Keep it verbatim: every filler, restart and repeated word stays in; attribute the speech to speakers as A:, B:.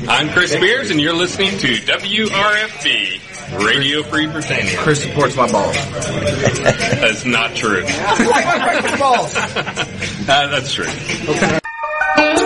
A: I'm Chris Spears, and you're listening to W R F B, Radio Free Britannia.
B: Chris supports my balls.
A: That's not true.
B: balls.
A: uh, that's true.